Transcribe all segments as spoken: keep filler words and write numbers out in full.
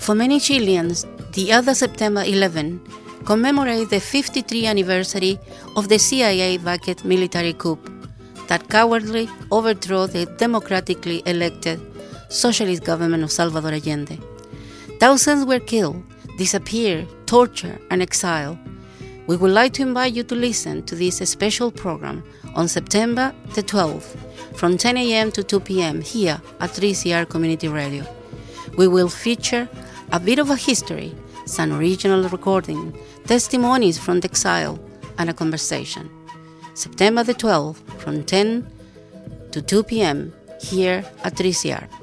For many Chileans, the other September eleventh commemorates the fifty-third anniversary of the C I A-backed military coup that cowardly overthrew the democratically elected socialist government of Salvador Allende. Thousands were killed, disappeared, tortured, and exiled. We would like to invite you to listen to this special program on September the twelfth from ten a.m. to two p.m. here at three C R Community Radio. We will feature a bit of a history, some original recording, testimonies from the exile, and a conversation. September the twelfth from ten to two p.m. here at three C R.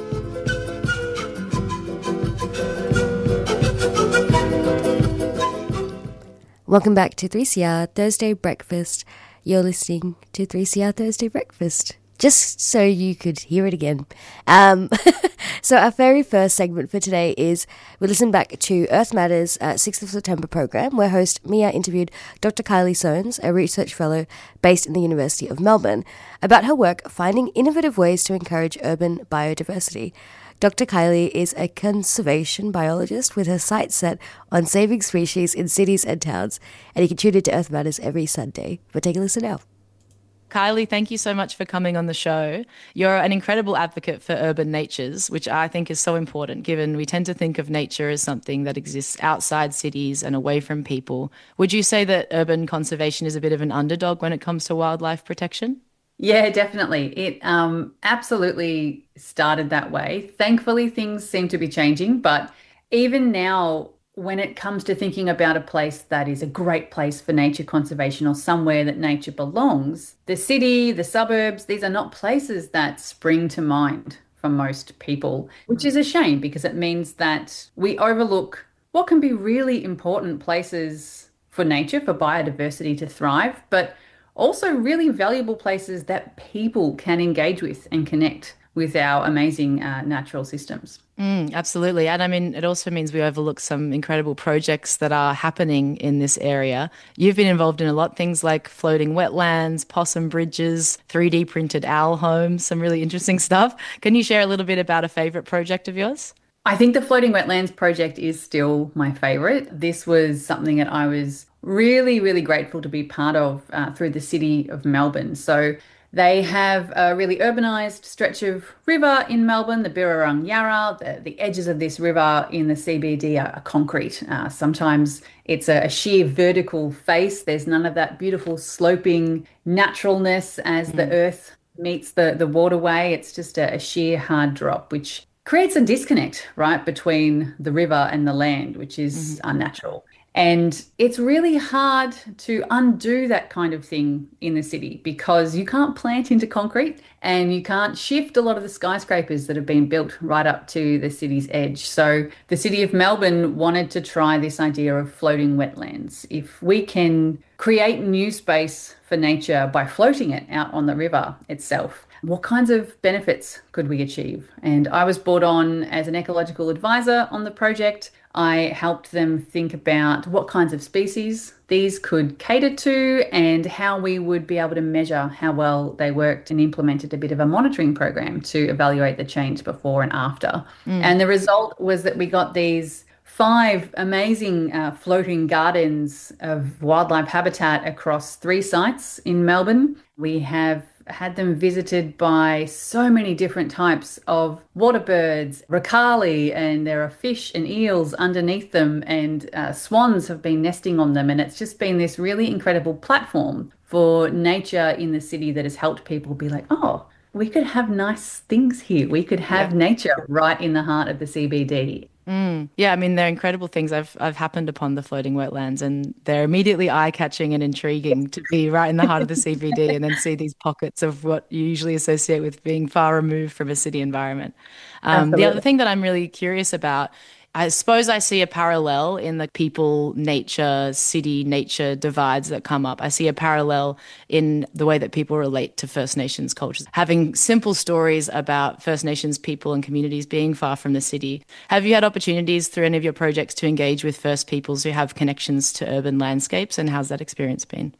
Welcome back to three C R Thursday Breakfast. You're listening to three C R Thursday Breakfast, just so you could hear it again. Um, so our very first segment for today is we listen back to Earth Matters uh, sixth of September program, where host Mia interviewed Doctor Kylie Soanes, a research fellow based in the University of Melbourne, about her work finding innovative ways to encourage urban biodiversity. Doctor Kylie is a conservation biologist with her sights set on saving species in cities and towns, and you can tune into Earth Matters every Sunday. But take a listen now. Kylie, thank you so much for coming on the show. You're an incredible advocate for urban natures, which I think is so important, given we tend to think of nature as something that exists outside cities and away from people. Would you say that urban conservation is a bit of an underdog when it comes to wildlife protection? Yeah, definitely. It um, absolutely started that way. Thankfully, things seem to be changing, but even now, when it comes to thinking about a place that is a great place for nature conservation or somewhere that nature belongs, the city, the suburbs, these are not places that spring to mind for most people, which is a shame because it means that we overlook what can be really important places for nature, for biodiversity to thrive, but also really valuable places that people can engage with and connect with our amazing uh, natural systems. Mm, absolutely. And I mean, it also means we overlook some incredible projects that are happening in this area. You've been involved in a lot, things like floating wetlands, possum bridges, three D printed owl homes, some really interesting stuff. Can you share a little bit about a favourite project of yours? I think the Floating Wetlands project is still my favourite. This was something that I was really, really grateful to be part of uh, through the city of Melbourne. So they have a really urbanised stretch of river in Melbourne, the Birrarung Yarra. The, the edges of this river in the C B D are, are concrete. Uh, sometimes it's a, a sheer vertical face. There's none of that beautiful sloping naturalness as mm. the earth meets the, the waterway. It's just a, a sheer hard drop, which creates a disconnect, right, between the river and the land, which is mm-hmm. unnatural. And it's really hard to undo that kind of thing in the city because you can't plant into concrete and you can't shift a lot of the skyscrapers that have been built right up to the city's edge. So the city of Melbourne wanted to try this idea of floating wetlands. If we can create new space for nature by floating it out on the river itself, what kinds of benefits could we achieve? And I was brought on as an ecological advisor on the project. I helped them think about what kinds of species these could cater to and how we would be able to measure how well they worked, and implemented a bit of a monitoring program to evaluate the change before and after. Mm. And the result was that we got these five amazing uh, floating gardens of wildlife habitat across three sites in Melbourne. We have had them visited by so many different types of water birds, racali, and there are fish and eels underneath them, and uh, swans have been nesting on them. And it's just been this really incredible platform for nature in the city that has helped people be like, oh, we could have nice things here. We could have yeah. nature right in the heart of the C B D. Mm. Yeah, I mean, they're incredible things. I've I've happened upon the floating wetlands, and they're immediately eye-catching and intriguing to be right in the heart of the C B D and then see these pockets of what you usually associate with being far removed from a city environment. Um, the other thing that I'm really curious about, I suppose I see a parallel in the people, nature, city, nature divides that come up. I see a parallel in the way that people relate to First Nations cultures, having simple stories about First Nations people and communities being far from the city. Have you had opportunities through any of your projects to engage with First Peoples who have connections to urban landscapes, and how's that experience been?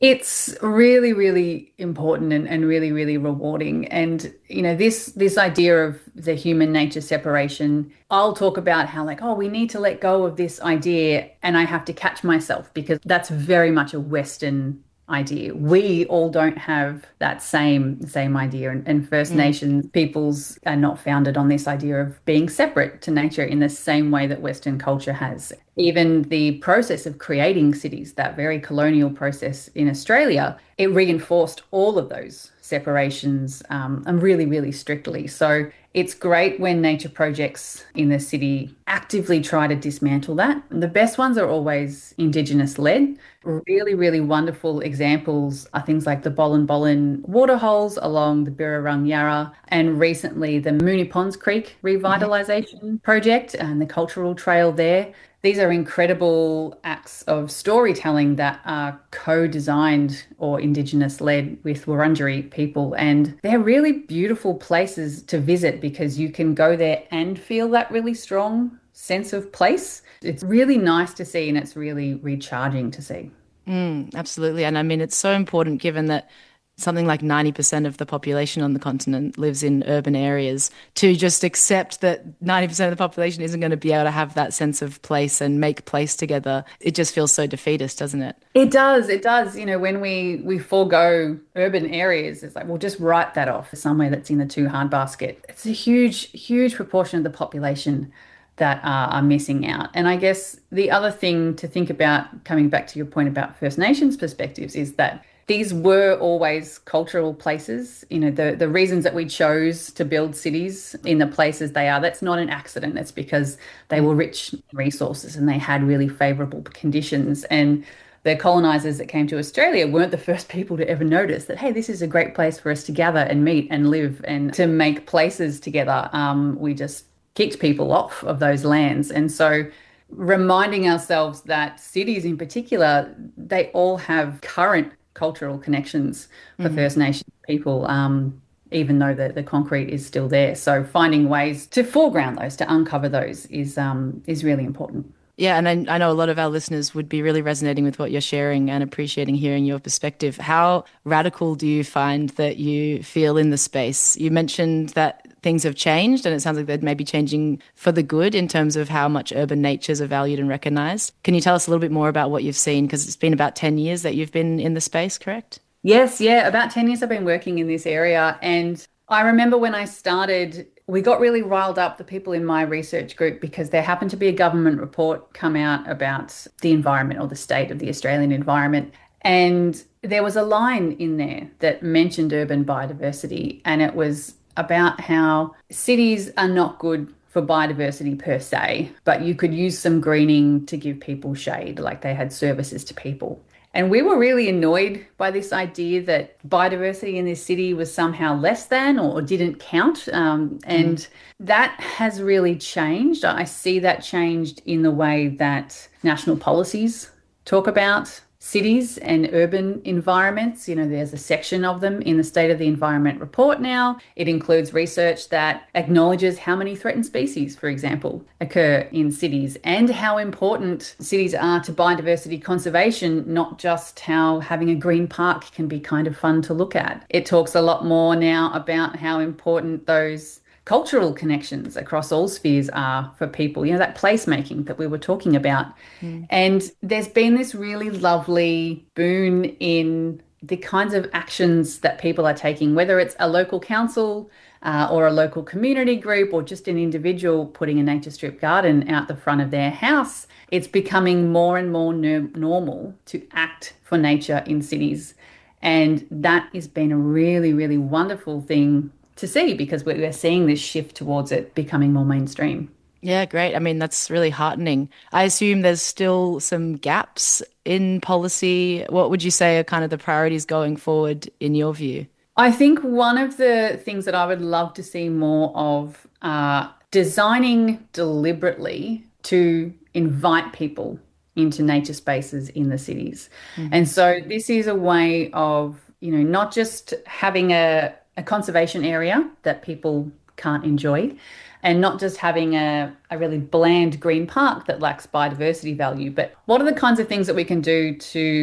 It's really, really important and, and really, really rewarding. And, you know, this this idea of the human nature separation, I'll talk about how like, oh, we need to let go of this idea. And I have to catch myself because that's very much a Western idea. We all don't have that same same idea. And, and First Mm. Nations peoples are not founded on this idea of being separate to nature in the same way that Western culture has. Even the process of creating cities, that very colonial process in Australia, it reinforced all of those separations um, and really, really strictly. So it's great when nature projects in the city actively try to dismantle that. The best ones are always Indigenous led. Really, really wonderful examples are things like the Bolin Bolin waterholes along the Birrarung Yarra, and recently the Moonee Ponds Creek revitalisation project and the cultural trail there. These are incredible acts of storytelling that are co-designed or Indigenous-led with Wurundjeri people. And they're really beautiful places to visit because you can go there and feel that really strong sense of place. It's really nice to see and it's really recharging to see. Mm, absolutely. And I mean, it's so important given that something like ninety percent of the population on the continent lives in urban areas, to just accept that ninety percent of the population isn't going to be able to have that sense of place and make place together. It just feels so defeatist, doesn't it? It does. It does. You know, when we, we forego urban areas, it's like, we'll just write that off as somewhere that's in the too hard basket. It's a huge, huge proportion of the population that are, are missing out. And I guess the other thing to think about, coming back to your point about First Nations perspectives, is that these were always cultural places. You know, the, the reasons that we chose to build cities in the places they are, that's not an accident. It's because they were rich in resources and they had really favourable conditions. And the colonisers that came to Australia weren't the first people to ever notice that, hey, this is a great place for us to gather and meet and live and to make places together. Um, we just kicked people off of those lands. And so reminding ourselves that cities in particular, they all have current cultural connections for mm-hmm. First Nations people, um, even though the, the concrete is still there. So finding ways to foreground those, to uncover those is um, is really important. Yeah, and I, I know a lot of our listeners would be really resonating with what you're sharing and appreciating hearing your perspective. How radical do you find that you feel in the space? You mentioned that things have changed and it sounds like they're maybe changing for the good in terms of how much urban natures are valued and recognised. Can you tell us a little bit more about what you've seen? Because it's been about ten years that you've been in the space, correct? Yes, yeah, about ten years I've been working in this area. And I remember when I started, we got really riled up, the people in my research group, because there happened to be a government report come out about the environment or the state of the Australian environment. And there was a line in there that mentioned urban biodiversity, and it was about how cities are not good for biodiversity per se, but you could use some greening to give people shade, like they had services to people. And we were really annoyed by this idea that biodiversity in this city was somehow less than or didn't count. Um, and mm. that has really changed. I see that changed in the way that national policies talk about cities and urban environments. You know, there's a section of them in the State of the Environment report now. It includes research that acknowledges how many threatened species, for example, occur in cities and how important cities are to biodiversity conservation, not just how having a green park can be kind of fun to look at. It talks a lot more now about how important those cultural connections across all spheres are for people, you know, that placemaking that we were talking about. Mm. And there's been this really lovely boon in the kinds of actions that people are taking, whether it's a local council uh, or a local community group or just an individual putting a nature strip garden out the front of their house. It's becoming more and more no- normal to act for nature in cities. And that has been a really, really wonderful thing to see, because we're seeing this shift towards it becoming more mainstream. Yeah, great. I mean, that's really heartening. I assume there's still some gaps in policy. What would you say are kind of the priorities going forward in your view? I think one of the things that I would love to see more of are designing deliberately to invite people into nature spaces in the cities. Mm-hmm. And so this is a way of, you know, not just having a a conservation area that people can't enjoy, and not just having a, a really bland green park that lacks biodiversity value, but what are the kinds of things that we can do to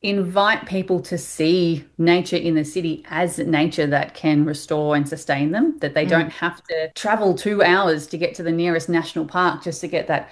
invite people to see nature in the city as nature that can restore and sustain them, that they mm. don't have to travel two hours to get to the nearest national park just to get that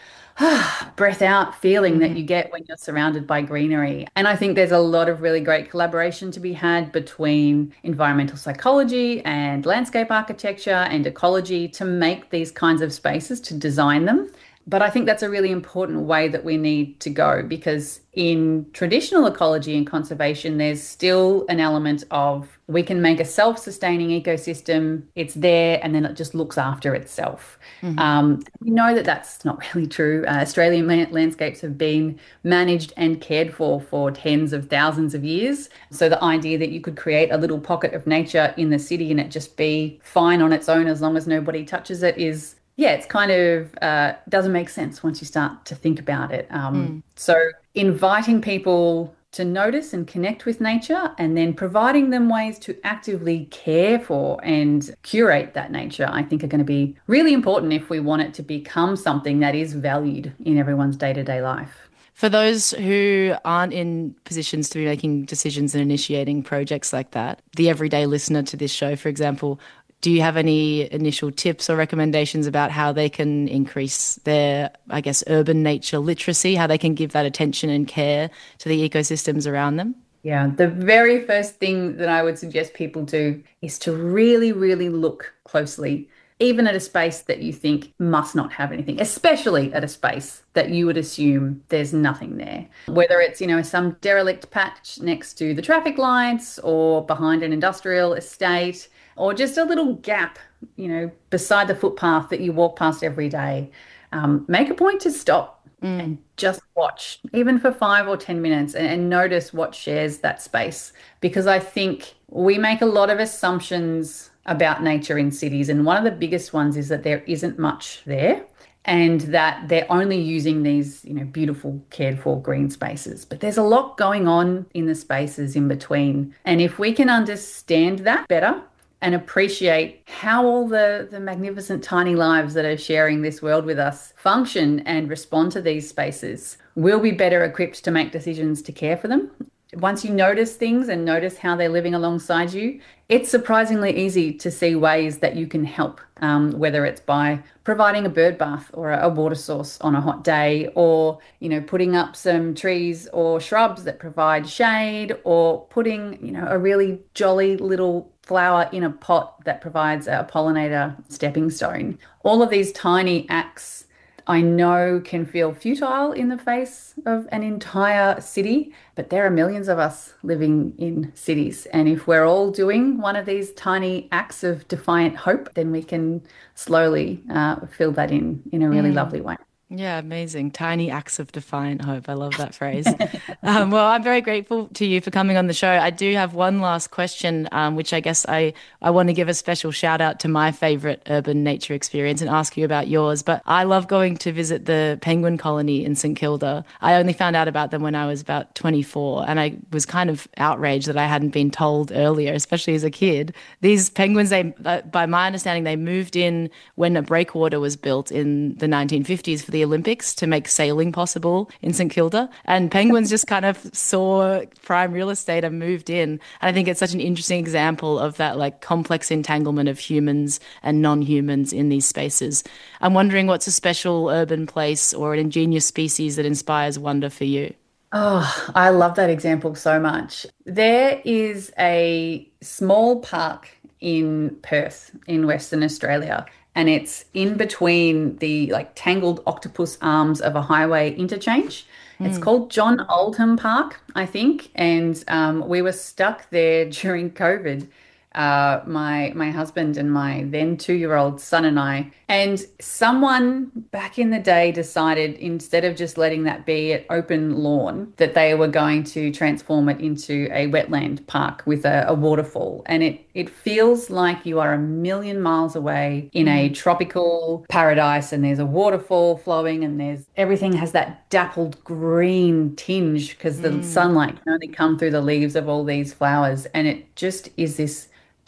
breath out feeling mm-hmm. that you get when you're surrounded by greenery. And I think there's a lot of really great collaboration to be had between environmental psychology and landscape architecture and ecology to make these kinds of spaces, to design them. But I think that's a really important way that we need to go, because in traditional ecology and conservation, there's still an element of we can make a self-sustaining ecosystem, it's there, and then it just looks after itself. Mm-hmm. Um, we know that that's not really true. Uh, Australian landscapes have been managed and cared for for tens of thousands of years. So the idea that you could create a little pocket of nature in the city and it just be fine on its own as long as nobody touches it is Yeah, it's kind of uh, doesn't make sense once you start to think about it. Um, mm. So inviting people to notice and connect with nature, and then providing them ways to actively care for and curate that nature, I think are going to be really important if we want it to become something that is valued in everyone's day-to-day life. For those who aren't in positions to be making decisions and initiating projects like that, the everyday listener to this show, for example, do you have any initial tips or recommendations about how they can increase their, I guess, urban nature literacy, how they can give that attention and care to the ecosystems around them? Yeah, the very first thing that I would suggest people do is to really, really look closely, even at a space that you think must not have anything, especially at a space that you would assume there's nothing there. Whether it's, you know, some derelict patch next to the traffic lights or behind an industrial estate, or just a little gap, you know, beside the footpath that you walk past every day. Um, make a point to stop mm. and just watch, even for five or ten minutes, and, and notice what shares that space. Because I think we make a lot of assumptions about nature in cities, and one of the biggest ones is that there isn't much there, and that they're only using these, you know, beautiful, cared for green spaces. But there's a lot going on in the spaces in between. And if we can understand that better, and appreciate how all the, the magnificent tiny lives that are sharing this world with us function and respond to these spaces, we'll be better equipped to make decisions to care for them. Once you notice things and notice how they're living alongside you, it's surprisingly easy to see ways that you can help, um, whether it's by providing a bird bath or a water source on a hot day, or, you know, putting up some trees or shrubs that provide shade, or putting, you know, a really jolly little flower in a pot that provides a pollinator stepping stone. All of these tiny acts I know can feel futile in the face of an entire city, but there are millions of us living in cities. And if we're all doing one of these tiny acts of defiant hope, then we can slowly uh, fill that in in a really mm. lovely way. Yeah, amazing. Tiny acts of defiant hope. I love that phrase. um, well, I'm very grateful to you for coming on the show. I do have one last question, um, which I guess I, I want to give a special shout out to my favourite urban nature experience and ask you about yours. But I love going to visit the penguin colony in St Kilda. I only found out about them when I was about twenty-four, and I was kind of outraged that I hadn't been told earlier, especially as a kid. These penguins, they, uh, by my understanding, they moved in when a breakwater was built in the nineteen fifties for the Olympics to make sailing possible in St Kilda, and penguins just kind of saw prime real estate and moved in. And I think it's such an interesting example of that like complex entanglement of humans and non-humans in these spaces. I'm wondering, what's a special urban place or an ingenious species that inspires wonder for you? Oh, I love that example so much. There is a small park in Perth in Western Australia, and it's in between the like tangled octopus arms of a highway interchange. Mm. It's called John Oldham Park, I think, and um, we were stuck there during COVID. Uh, my my husband and my then two-year-old son and I, and someone back in the day decided, instead of just letting that be an open lawn, that they were going to transform it into a wetland park with a, a waterfall. And it it feels like you are a million miles away in a tropical paradise, and there's a waterfall flowing, and there's everything has that dappled green tinge because the mm. sunlight can only come through the leaves of all these flowers, and it just is this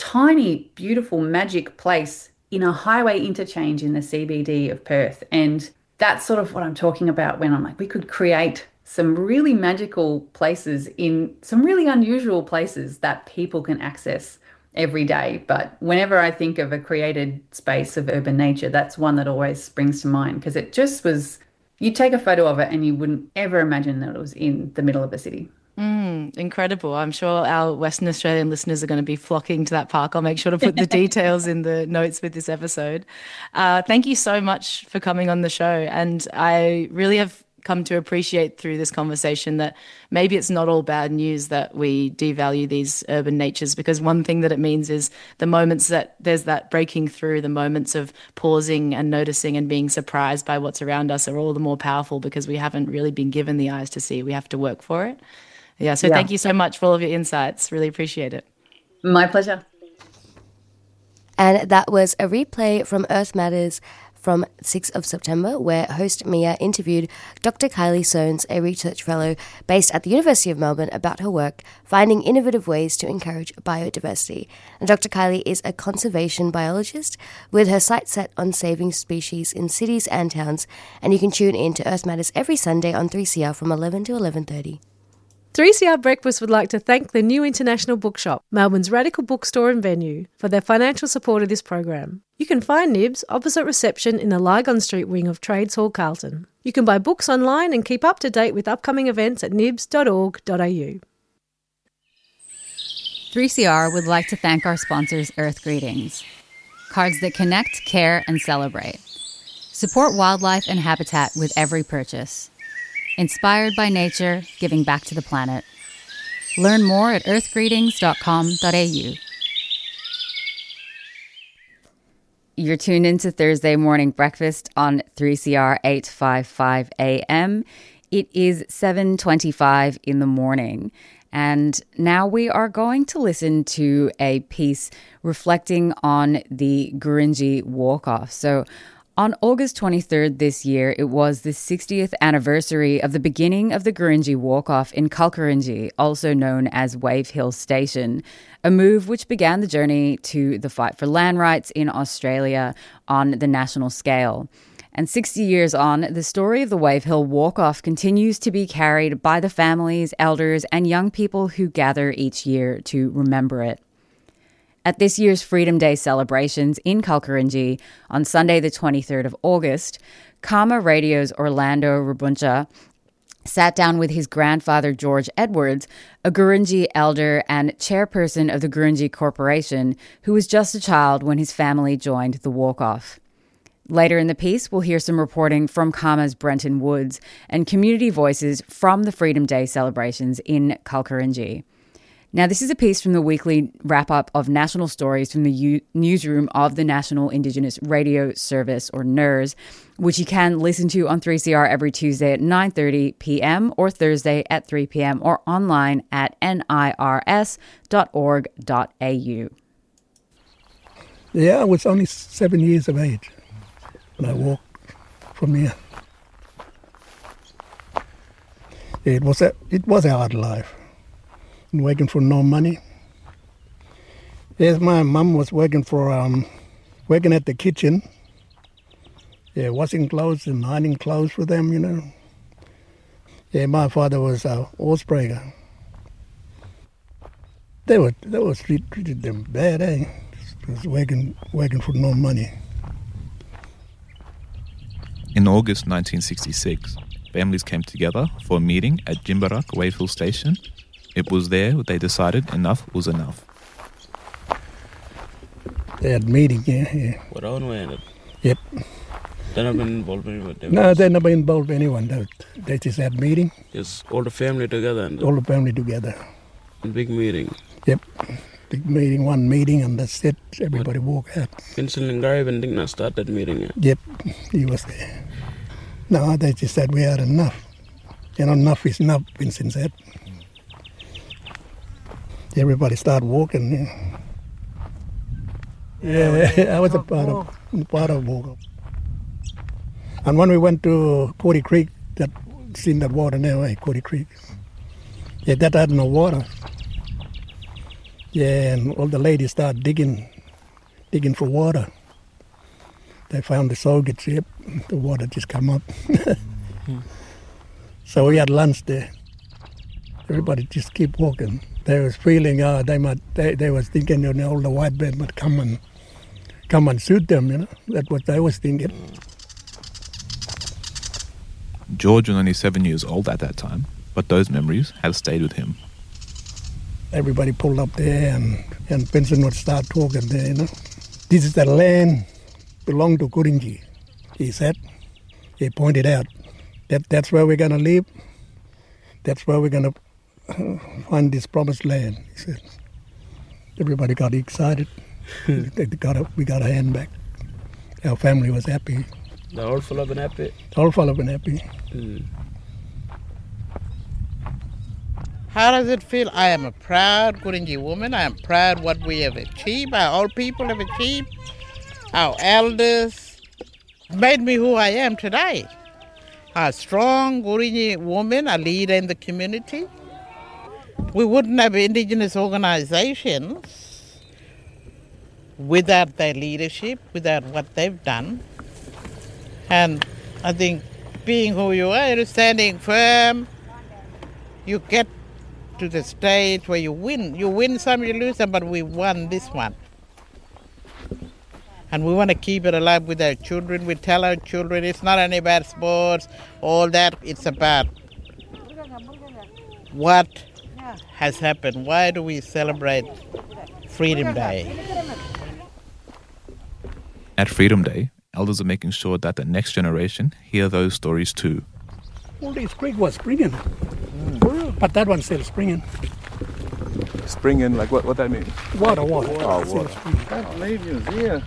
tiny, beautiful, magic place in a highway interchange in the C B D of Perth. And that's sort of what I'm talking about when I'm like, we could create some really magical places in some really unusual places that people can access every day. But whenever I think of a created space of urban nature, that's one that always springs to mind, because it just was, you take a photo of it and you wouldn't ever imagine that it was in the middle of a city. Mm, incredible. I'm sure our Western Australian listeners are going to be flocking to that park. I'll make sure to put the details in the notes with this episode. Uh, thank you so much for coming on the show. And I really have come to appreciate through this conversation that maybe it's not all bad news that we devalue these urban natures, because one thing that it means is the moments that there's that breaking through, the moments of pausing and noticing and being surprised by what's around us are all the more powerful because we haven't really been given the eyes to see. We have to work for it. Yeah, so yeah. Thank you so much for all of your insights. Really appreciate it. My pleasure. And that was a replay from Earth Matters from sixth of September, where host Mia interviewed Doctor Kylie Soanes, a research fellow based at the University of Melbourne, about her work finding innovative ways to encourage biodiversity. And Doctor Kylie is a conservation biologist with her sights set on saving species in cities and towns, and you can tune in to Earth Matters every Sunday on three C R from eleven to eleven thirty. three C R Breakfast would like to thank the New International Bookshop, Melbourne's radical bookstore and venue, for their financial support of this program. You can find Nibs opposite reception in the Lygon Street wing of Trades Hall, Carlton. You can buy books online and keep up to date with upcoming events at nibs dot org dot a u. three C R would like to thank our sponsors, Earth Greetings, cards that connect, care, and celebrate. Support wildlife and habitat with every purchase. Inspired by nature, giving back to the planet. Learn more at earth greetings dot com dot a u. You're tuned into Thursday Morning Breakfast on three C R eight fifty-five A M. It is seven twenty-five in the morning, and now we are going to listen to a piece reflecting on the Gurindji walk-off. So on August twenty-third this year, it was the sixtieth anniversary of the beginning of the Gurindji walk-off in Kalkarindji, also known as Wave Hill Station, a move which began the journey to the fight for land rights in Australia on the national scale. And sixty years on, the story of the Wave Hill walk-off continues to be carried by the families, elders, and young people who gather each year to remember it. At this year's Freedom Day celebrations in Kalkarindji on Sunday the twenty-third of August, Karma Radio's Orlando Rabuncha sat down with his grandfather George Edwards, a Gurindji elder and chairperson of the Gurindji Corporation, who was just a child when his family joined the walk-off. Later in the piece, we'll hear some reporting from Karma's Brenton Woods and community voices from the Freedom Day celebrations in Kalkarindji. Now, this is a piece from the weekly wrap-up of national stories from the U- newsroom of the National Indigenous Radio Service, or N I R S, which you can listen to on three C R every Tuesday at nine thirty p.m. or Thursday at three p.m. or online at N I R S dot org dot a u. Yeah, I was only seven years of age when I walked from here. It was a, it was a hard life. Working for no money. Yes, my mom was working for um, working at the kitchen. Yeah, washing clothes and ironing clothes for them, you know. Yeah, my father was a horse breaker. They were they were treat, treated them bad, eh? Just working working for no money. In August nineteen sixty-six, families came together for a meeting at Jimbarak Wave Hill Station. It was there they decided enough was enough. They had a meeting, yeah, yeah. What own way? Yep. They never been involved in anyone? No, they never involved anyone. They, they just had meeting. Just all the family together? And all the family together. Big meeting? Yep. Big meeting, one meeting, and that's it. Everybody what? walk out. Vincent Ngarivan did not start that meeting yet? Yep, he was there. No, they just said we had enough. You know, enough is enough, Vincent said. Everybody started walking. Yeah, yeah I was a part of part of walk. And when we went to Cody Creek, that seen that water now, eh, Cody Creek. Yeah, that had no water. Yeah, and all the ladies started digging, digging for water. They found the sockets. Yep, the water just come up. So we had lunch there. Everybody just keep walking. They was feeling, uh, they might, they, they was thinking, you know, the white man would come and come and shoot them, you know. That's what they was thinking. George was only seven years old at that time, but those memories have stayed with him. Everybody pulled up there and, and Vincent would start talking there, you know. This is the land belong to Gurindji, he said. He pointed out that that's where we're going to live. That's where we're going to find this promised land, he said. Everybody got excited. they got a, we got a hand back. Our family was happy. The whole full of been happy? The whole full of been happy. Mm. How does it feel? I am a proud Gurindji woman. I am proud what we have achieved, our old people have achieved. Our elders made me who I am today. A strong Gurindji woman, a leader in the community. We wouldn't have indigenous organizations without their leadership, without what they've done. And I think being who you are, you're standing firm, you get to the stage where you win. You win some, you lose some, but we won this one. And we want to keep it alive with our children. We tell our children it's not only about sports, all that. It's about what has happened. Why do we celebrate Freedom Day? At Freedom Day, elders are making sure that the next generation hear those stories too. All this creek was springing, mm. but that one's still springing. Springing, like what? What that mean? Water, water. Oh, water. Can't believe you here.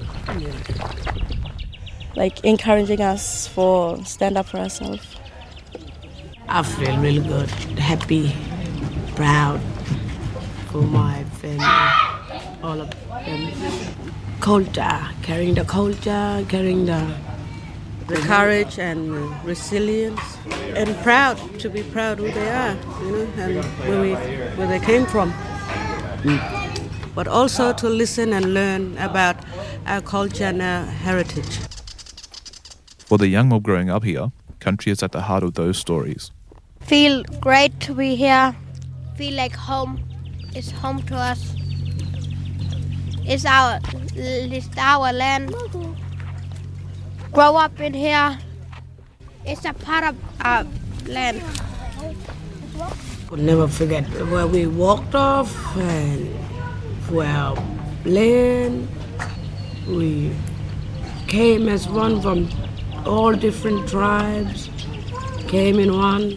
Like encouraging us for stand up for ourselves. I feel really good, happy, proud for my family, all of them. Culture, carrying the culture, carrying the the courage and resilience, and proud to be proud who they are, you know, and where we where they came from. Mm. But also to listen and learn about our culture and our heritage. For the young mob growing up here, country is at the heart of those stories. Feel great to be here. Feel like home. It's home to us. It's our, it's our land. Grow up in here. It's a part of our land. We'll never forget where we walked off and where our land. We came as one from all different tribes, came in one.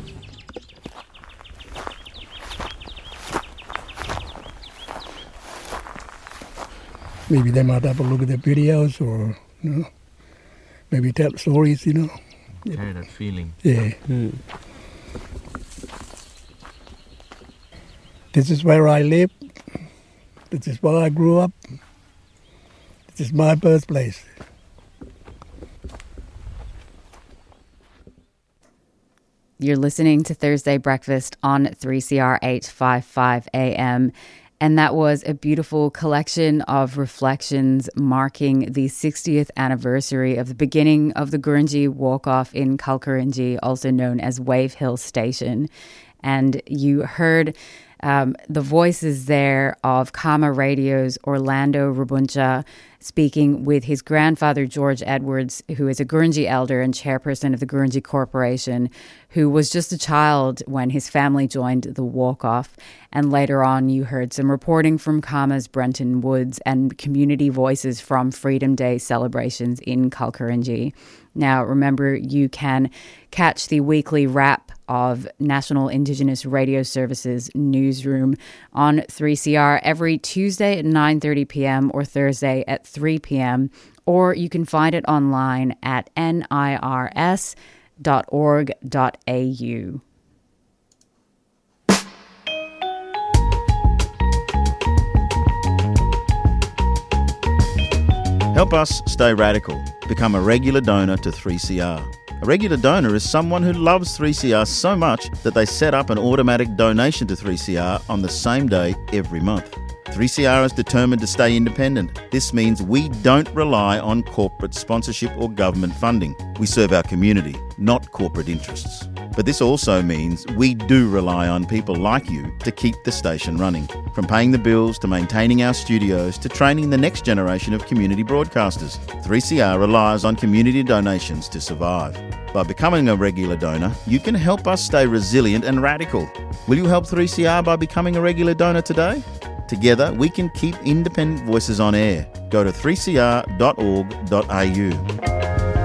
Maybe they might have a look at the videos or, you know, maybe tell stories, you know. Carry that feeling. Yeah. Mm. This is where I live. This is where I grew up. This is my birthplace. You're listening to Thursday Breakfast on three C R eight fifty-five A M. And that was a beautiful collection of reflections marking the sixtieth anniversary of the beginning of the Gurindji walk-off in Kalkarindji, also known as Wave Hill Station. And you heard um, the voices there of Kama Radio's Orlando Rabuncha speaking with his grandfather, George Edwards, who is a Gurindji elder and chairperson of the Gurindji Corporation, who was just a child when his family joined the walk-off. And later on, you heard some reporting from Kama's Brenton Woods and community voices from Freedom Day celebrations in Kalkarindji. Now, remember, you can catch the weekly wrap of National Indigenous Radio Services Newsroom on three C R every Tuesday at nine thirty p.m. or Thursday at three p.m. Or you can find it online at N I R S dot org dot A U. Help us stay radical. Become a regular donor to three C R. A regular donor is someone who loves three C R so much that they set up an automatic donation to three C R on the same day every month. three C R is determined to stay independent. This means we don't rely on corporate sponsorship or government funding. We serve our community, not corporate interests. But this also means we do rely on people like you to keep the station running. From paying the bills to maintaining our studios to training the next generation of community broadcasters, three C R relies on community donations to survive. By becoming a regular donor, you can help us stay resilient and radical. Will you help three C R by becoming a regular donor today? Together, we can keep independent voices on air. Go to three c r dot org dot a u.